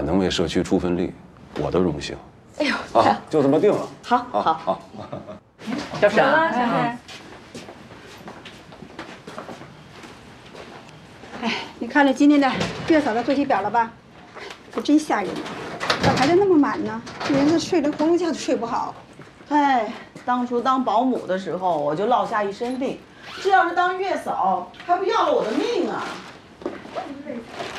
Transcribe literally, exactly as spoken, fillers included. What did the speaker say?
能为社区出份力，我的荣幸。 哎呦， 啊，就这么定了。 好，好， 好。 小沈， 哎，哎，你看了今天的月嫂的作息表了吧？可真吓人，咋排的那么满呢？这人这睡连回笼觉都睡不好。 哎，当初当保姆的时候我就落下一身病，这要是当月嫂，还不要了我的命啊！